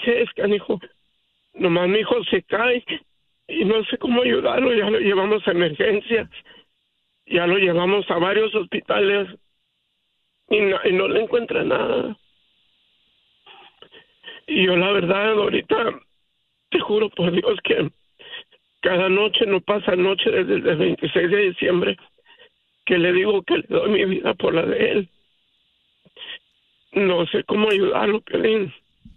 26, canijo. Nomás mi hijo se cae y no sé cómo ayudarlo. Ya lo llevamos a emergencias, ya lo llevamos a varios hospitales y no le encuentra nada. Y yo la verdad ahorita te juro por Dios que cada noche, no pasa noche desde el 26 de diciembre, que le digo que le doy mi vida por la de él. No sé cómo ayudarlo, Piolín.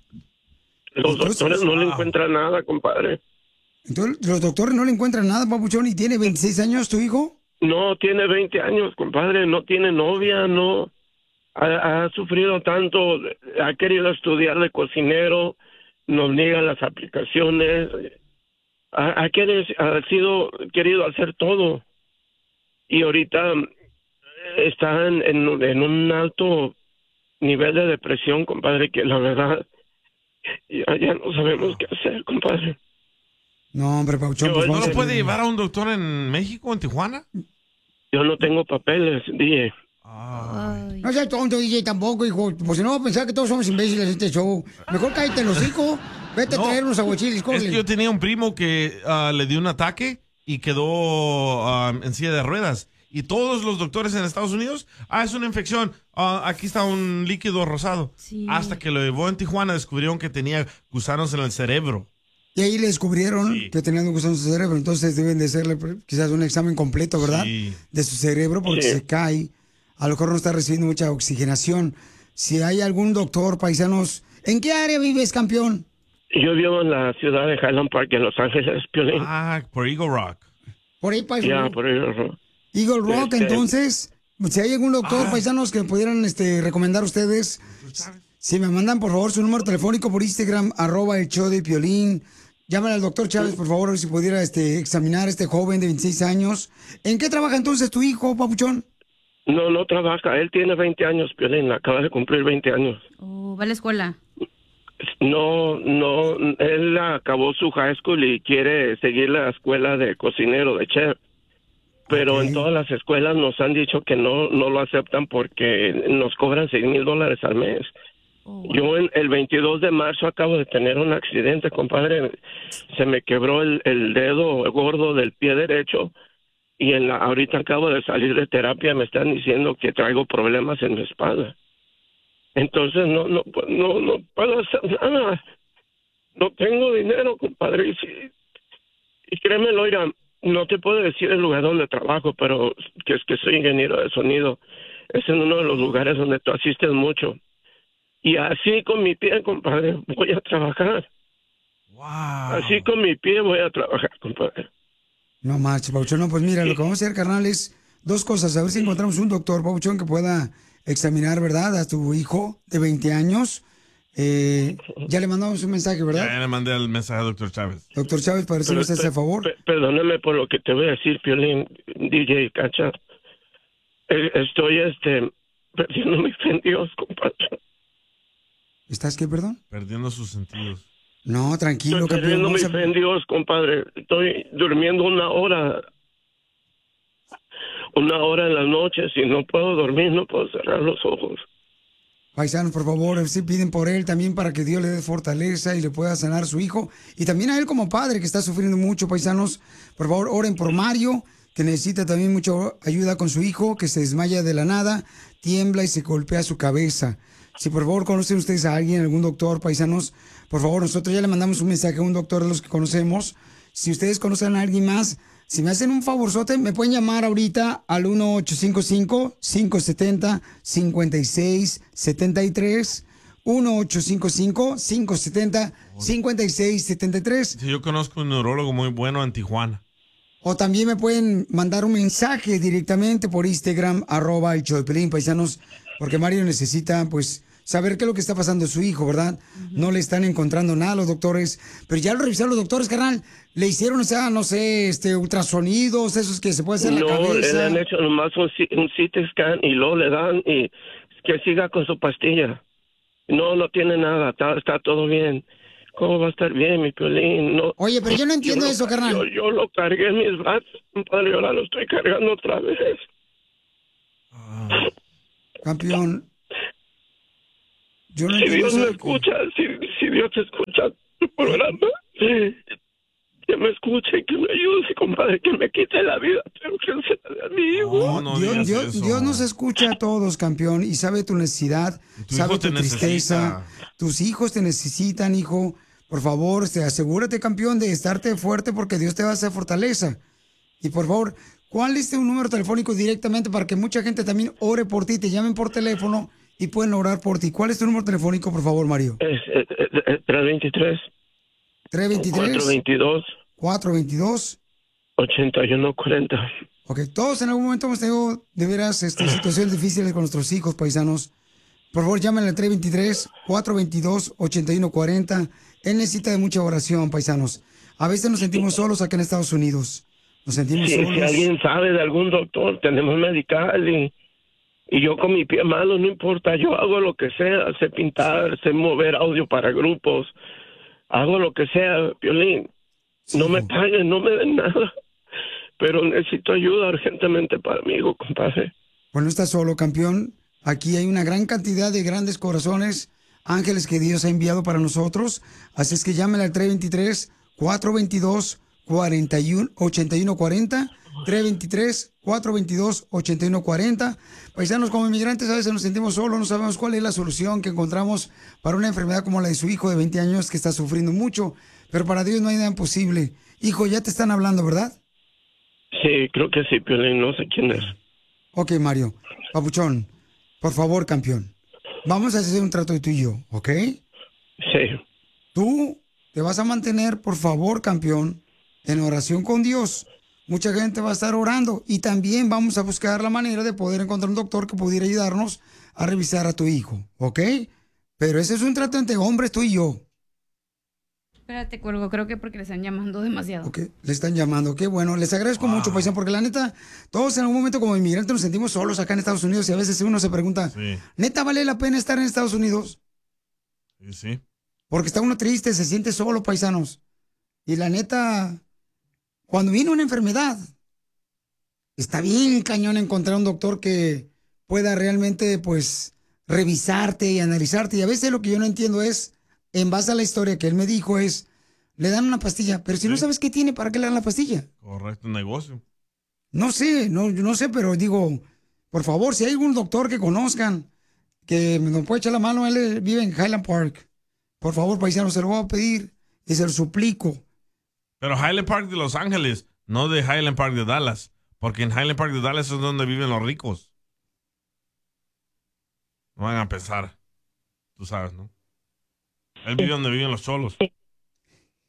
Los doctores no le encuentran nada, compadre. Entonces, ¿los doctores no le encuentran nada, papuchón? ¿Y tiene 26 años tu hijo? No, tiene 20 años, compadre. No tiene novia, no. Ha sufrido tanto. Ha querido estudiar de cocinero. Nos niegan las aplicaciones. Ha querido hacer todo. Y ahorita está en un alto nivel de depresión, compadre, que la verdad ya no sabemos qué hacer, compadre. No, hombre, papuchón, pues ¿No lo puede llevar a un doctor en México, en Tijuana? Yo no tengo papeles, DJ. No seas tonto, DJ, tampoco, hijo. Pues si no va a pensar que todos somos imbéciles en este show. Mejor cállate el hocico. Vete a traer unos aguachiles, Es que yo tenía un primo que le dio un ataque y quedó en silla de ruedas. Y todos los doctores en Estados Unidos, es una infección, aquí está un líquido rosado. Sí. Hasta que lo llevó en Tijuana, descubrieron que tenía gusanos en el cerebro. Y ahí le descubrieron que tenían gusanos en su cerebro. Entonces deben de hacerle quizás un examen completo, ¿verdad? Sí. De su cerebro porque se cae. A lo mejor no está recibiendo mucha oxigenación. Si hay algún doctor, paisanos, ¿en qué área vives, campeón? Yo vivo en la ciudad de Highland Park, en Los Ángeles, Piolín. Por Eagle Rock. Por ahí, paisano. Ya, por Eagle Rock. Eagle Rock, entonces, si hay algún doctor, paisanos, que pudieran recomendar a ustedes, si me mandan, por favor, su número telefónico por Instagram, @el_show_de_Piolín. Llamen al doctor Chávez, por favor, a ver si pudiera examinar a este joven de 26 años. ¿En qué trabaja entonces tu hijo, papuchón? No trabaja. Él tiene 20 años, Piolín. Acaba de cumplir 20 años. ¿Va a la escuela? No. Él acabó su high school y quiere seguir la escuela de cocinero, de chef. Pero en todas las escuelas nos han dicho que no lo aceptan porque nos cobran $6,000 al mes. Yo el 22 de marzo acabo de tener un accidente, compadre. Se me quebró el dedo gordo del pie derecho y ahorita acabo de salir de terapia. Me están diciendo que traigo problemas en mi espalda. Entonces no puedo hacer nada. No tengo dinero, compadre. Y créemelo, oiga, no te puedo decir el lugar donde trabajo, pero que soy ingeniero de sonido. Es en uno de los lugares donde tú asistes mucho. Y así con mi pie, compadre, voy a trabajar. Wow. Así con mi pie voy a trabajar, compadre. No marches, papuchón. No, pues mira, lo que vamos a hacer, carnal, es dos cosas. A ver si encontramos un doctor, papuchón, que pueda examinar, ¿verdad?, a tu hijo de 20 años. Ya le mandamos un mensaje, ¿verdad? Ya le mandé el mensaje al doctor Chávez. Doctor Chávez, para decirle ese favor. Perdóname por lo que te voy a decir, Piolín, DJ, Cacha. Estoy, perdiendo mi fe en Dios, compadre. ¿Estás qué, perdón? Perdiendo sus sentidos. No, tranquilo, Estoy campeón. perdiendo mi Vamos a- fe en Dios, compadre. Estoy durmiendo una hora en las noches y no puedo dormir, no puedo cerrar los ojos. Paisanos, por favor, si piden por él también para que Dios le dé fortaleza y le pueda sanar a su hijo. Y también a él como padre que está sufriendo mucho, paisanos. Por favor, oren por Mario, que necesita también mucha ayuda con su hijo, que se desmaya de la nada, tiembla y se golpea su cabeza. Si por favor conocen ustedes a alguien, algún doctor, paisanos, por favor, nosotros ya le mandamos un mensaje a un doctor de los que conocemos. Si ustedes conocen a alguien más, si me hacen un favorzote, me pueden llamar ahorita al 1-855-570-5673. 1-855-570-5673. Sí, yo conozco un neurólogo muy bueno en Tijuana. O también me pueden mandar un mensaje directamente por Instagram, @el show de Piolín, paisanos, porque Mario necesita, pues, saber qué es lo que está pasando a su hijo, ¿verdad? No le están encontrando nada a los doctores, pero ya lo revisaron los doctores, carnal. Le hicieron, o sea, no sé, ultrasonidos, esos que se puede hacer en la cabeza. Le han hecho nomás un CT scan y luego le dan y que siga con su pastilla. No tiene nada, está todo bien. ¿Cómo va a estar bien, mi Piolín? No. Oye, pero yo no entiendo eso, carnal. Yo lo cargué en mis brazos, compadre, y ahora lo estoy cargando otra vez. Campeón. Yo no Si entiendo Dios me eso. escucha, si Dios escucha tu programa, que me escuche, que me ayude, compadre, que me quite la vida, pero que se la dé a mi hijo. No Dios, digas Dios, eso. Dios nos escucha a todos, campeón, y sabe tu necesidad, Tu sabe hijo tu te tristeza. necesita. Tus hijos te necesitan, hijo. Por favor, asegúrate, campeón, de estarte fuerte porque Dios te va a hacer fortaleza. Y por favor, ¿cuál es un número telefónico directamente para que mucha gente también ore por ti, te llamen por teléfono y pueden orar por ti? ¿Cuál es tu número telefónico, por favor, Mario? Es 323 323 422 422. 8140. Ok, todos en algún momento hemos tenido de veras situaciones difíciles con nuestros hijos, paisanos. Por favor, llámenle al 323-422-8140. Él necesita de mucha oración, paisanos. A veces nos sentimos solos acá en Estados Unidos. Nos sentimos Si solos. alguien sabe de algún doctor, tenemos medical y yo con mi pie malo, no importa, yo hago lo que sea, sé pintar, sé mover audio para grupos, hago lo que sea, Piolín. Sí, No me hijo. paguen, no me den nada, pero necesito ayuda urgentemente para mi hijo, compadre. Pues no estás solo, campeón. Aquí hay una gran cantidad de grandes corazones, ángeles que Dios ha enviado para nosotros. Así es que llámenle al 323-422-8140. 323-422-8140. Paisanos, como inmigrantes a veces nos sentimos solos, no sabemos cuál es la solución que encontramos para una enfermedad como la de su hijo de 20 años que está sufriendo mucho. Pero para Dios no hay nada imposible. Hijo, ya te están hablando, ¿verdad? Sí, creo que sí, Piolín, no sé quién es. Ok, Mario. Papuchón, por favor, campeón. Vamos a hacer un trato de tú y yo, ¿ok? Sí, Tú te vas a mantener, por favor, campeón, en oración con Dios. Mucha gente va a estar orando y también vamos a buscar la manera de poder encontrar un doctor que pudiera ayudarnos a revisar a tu hijo, ¿ok? Pero ese es un trato entre hombres, tú y yo. Espérate, cuelgo, creo que porque le están llamando demasiado. Ok, le están llamando, qué bueno. Les agradezco mucho, paisano, porque la neta, todos en algún momento como inmigrantes nos sentimos solos acá en Estados Unidos y a veces uno se pregunta, Sí. ¿neta vale la pena estar en Estados Unidos? Sí, sí. Porque está uno triste, se siente solo, paisanos. Y la neta, cuando viene una enfermedad, está bien cañón encontrar un doctor que pueda realmente, pues, revisarte y analizarte. Y a veces lo que yo no entiendo es, en base a la historia que él me dijo, es, le dan una pastilla, pero si no Sí. sabes qué tiene, ¿para qué le dan la pastilla? Correcto, negocio. No sé, no sé, pero digo, por favor, si hay algún doctor que conozcan, que nos puede echar la mano, él vive en Highland Park. Por favor, paisano, se lo voy a pedir y se lo suplico. Pero Highland Park de Los Ángeles, no de Highland Park de Dallas. Porque en Highland Park de Dallas es donde viven los ricos. No van a pensar. Tú sabes, ¿no? Él vive donde viven los cholos.